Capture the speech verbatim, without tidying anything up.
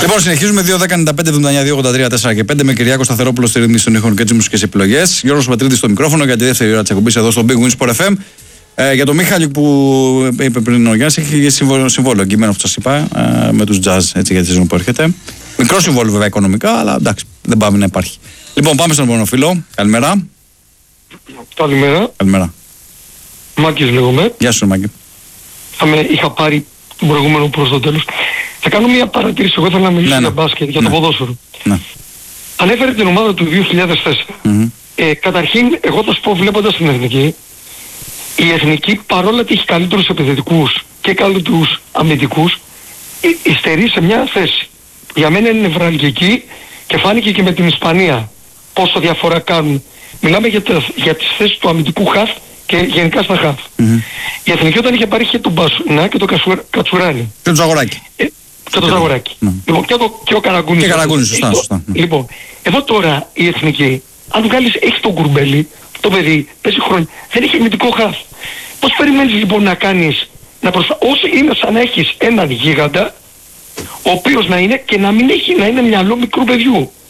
Λοιπόν, συνεχίζουμε δύο δέκα ενενήντα πέντε εβδομήντα εννιά δύο ογδόντα τρία τέσσερα και πέντε με Κυριάκο Σταθερόπουλο στη ρύθμιση των ήχων και τις μουσικές επιλογές. Γιώργος Πατρίδης στο μικρόφωνο για τη δεύτερη ώρα της εκπομπής εδώ στο Big Win Sport εφ εμ. Ε, για τον Μίχαλη που είπε πριν ο Γιάννης, έχει συμβόλαιο, συμβόλαιο εγγυημένο, όπως σας είπα, ε, με τους Jazz έτσι, για τη σεζόν που έρχεται. Μικρό συμβόλαιο βέβαια οικονομικά, αλλά εντάξει, δεν πάμε να υπάρχει. Λοιπόν, πάμε στον επόμενο φίλο. Καλημέρα. Καλημέρα. Καλημέρα. Μάκης λέγομαι. Γεια σου, Μάκη. Θα με είχα πάρει τον προηγούμενο προς το τέλος. Θα κάνω μια παρατήρηση. Εγώ ήθελα να μιλήσω ναι, για ναι. μπάσκετ, για ναι. το ποδόσφαιρο. Ναι. Ανέφερε την ομάδα του δύο χιλιάδες τέσσερα. Mm-hmm. Ε, καταρχήν, εγώ θα σου πω βλέποντας την Εθνική, η Εθνική παρόλο ότι έχει καλύτερους επιθετικούς και καλύτερους αμυντικούς, υστερεί σε μια θέση. Για μένα είναι νευραλγική και φάνηκε και με την Ισπανία πόσο διαφορά κάνουν. Μιλάμε για, τα, για τις θέσεις του αμυντικού χαφ και γενικά στα χαφ. Mm-hmm. Η Εθνική όταν είχε πάρει και τον Μπασουνά και τον Κατσουράνη. Και τον Ζαγοράκη. Ε, και τον Ζαγοράκη. Ναι. Λοιπόν, και, το, και ο Καραγκούνης. Και Καραγκούνης, σωστά, σωστά. Λοιπόν, εδώ τώρα η Εθνική, αν βγάλεις, έχει τον Κουρμπέλι, το παιδί, παίζει χρόνια, δεν έχει αμυντικό χαφ. Πώς περιμένεις λοιπόν να κάνεις, να προσφα... όσο είναι σαν να έχεις έναν γίγαντα, ο οποίος να είναι και να μην έχει να είναι μυαλό μικρού παιδιού.